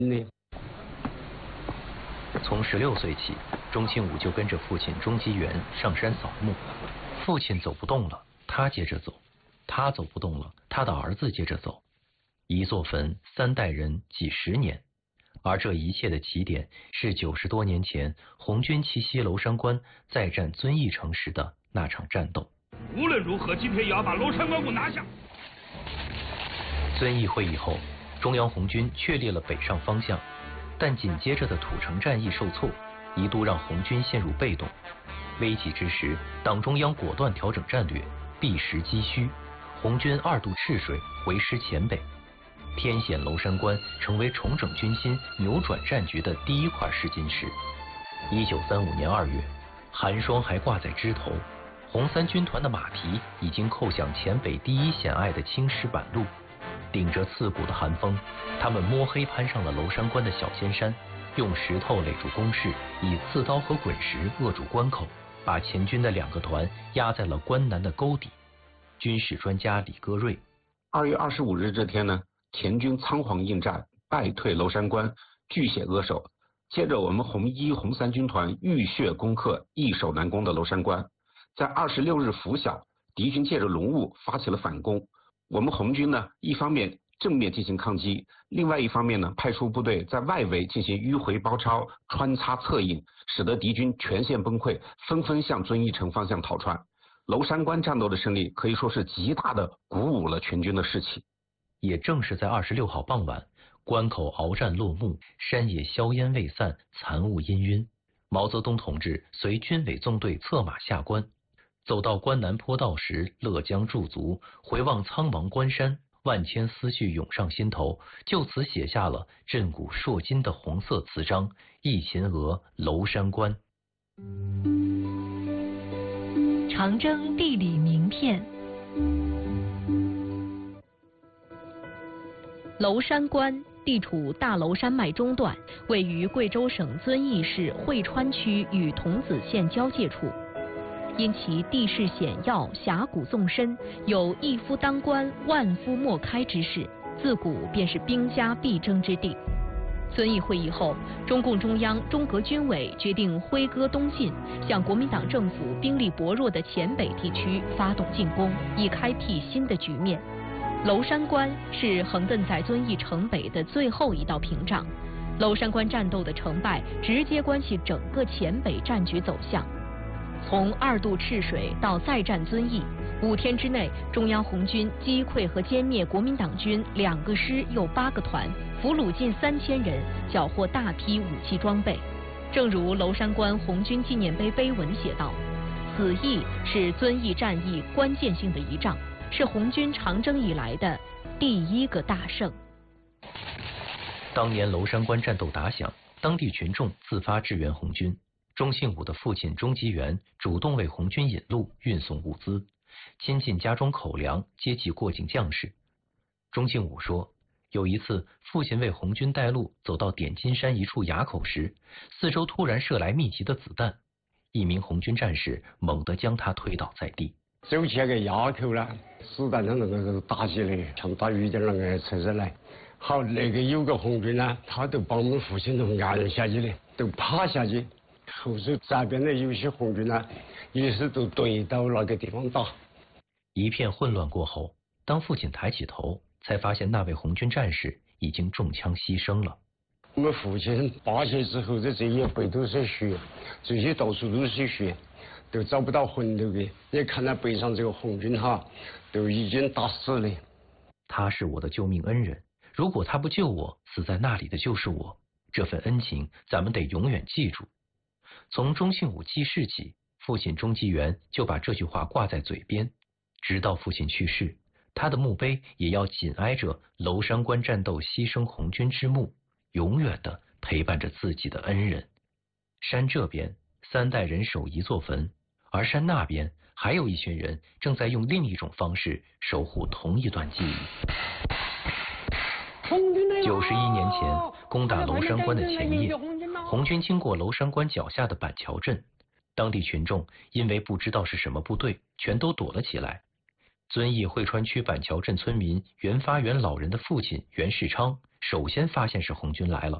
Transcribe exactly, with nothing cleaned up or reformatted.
嗯。 从十六岁起，钟庆武就跟着父亲钟基元上山扫墓。父亲走不动了，他接着走；他走不动了，他的儿子接着走。一座坟，三代人，几十年。而这一切的起点是九十多年前红军奇袭娄山关，再战遵义城时的那场战斗。 无论如何，今天也要把娄山关给我拿下。 遵义会议后，中央红军确立了北上方向，但紧接着的土城战役受挫，一度让红军陷入被动。危急之时，党中央果断调整战略，避实击虚，红军二渡赤水，回师黔北。天险娄山关成为重整军心、扭转战局的第一块试金石。一九三五年二月，寒霜还挂在枝头，红三军团的马蹄已经扣响黔北第一险隘的青石板路。顶着刺骨的寒风，他们摸黑攀上了娄山关的小仙山，用石头垒住工事，以刺刀和滚石扼住关口，把黔军的两个团压在了关南的沟底。军事专家李戈瑞： 二月二十五日这天呢，黔军仓皇应战，败退娄山关，据险扼守。接着我们红一、红三军团浴血攻克易守难攻的娄山关。在二十六日拂晓，敌军借着浓雾发起了反攻。我们红军呢，一方面正面进行抗击，另外一方面呢，派出部队在外围进行迂回包抄、穿插策应，使得敌军全线崩溃，纷纷向遵义城方向逃窜。娄山关战斗的胜利可以说是极大的鼓舞了全军的士气。 也正是在二十六号傍晚，关口鏖战落幕，山野硝烟未散，残雾氤氲。毛泽东同志随军委纵队策马下关，走到关南坡道时，勒缰驻足，回望苍茫关山，万千思绪涌上心头，就此写下了震古烁今的红色词章《忆秦娥娄山关》。 长征地理名片。娄山关地处大娄山脉中段，位于贵州省遵义市会川区与桐梓县交界处。因其地势险要、峡谷纵深，有一夫当关、万夫莫开之势，自古便是兵家必争之地。遵义会议后，中共中央、中革军委决定挥戈东进，向国民党政府兵力薄弱的黔北地区发动进攻，以开辟新的局面。娄山关是横亘在遵义城北的最后一道屏障，娄山关战斗的成败直接关系整个黔北战局走向。从二渡赤水到再战遵义，五天之内，中央红军击溃和歼灭国民党军两个师又八个团，俘虏近三千人，缴获大批武器装备。正如娄山关红军纪念碑碑文写道：“此役是遵义战役关键性的一仗，是红军长征以来的第一个大胜。” 当年娄山关战斗打响，当地群众自发支援红军。钟庆武的父亲钟基元主动为红军引路、运送物资，亲近家中口粮，接济过境将士。钟庆武说，有一次父亲为红军带路，走到点金山一处垭口时，四周突然射来密集的子弹，一名红军战士猛地将他推倒在地。 走起那个垭口了，子弹从那个打起来，像打雨点那个车子来。好，那个有个红军呢，他都把我们父亲都按下去了，都趴下去。后手这边的有些红军呢，也是都对到那个地方打。 一片混乱过后，当父亲抬起头，才发现那位红军战士已经中枪牺牲了。 我们父亲扒下之后，这这一背都是血，这些到处都是血，都找不到魂头的。也看到背上这个红军哈，都已经打死了。 他是我的救命恩人，如果他不救我，死在那里的就是我。这份恩情，咱们得永远记住。从钟庆武记事起，父亲钟基元就把这句话挂在嘴边，直到父亲去世，他的墓碑也要紧挨着娄山关战斗牺牲红军之墓，永远的陪伴着自己的恩人。山这边三代人守一座坟，而山那边还有一群人正在用另一种方式守护同一段记忆。九十一年前攻打娄山关的前夜，红军经过娄山关脚下的板桥镇，当地群众因为不知道是什么部队，全都躲了起来。遵义会川区板桥镇村民袁发元老人的父亲袁世昌首先发现是红军来了。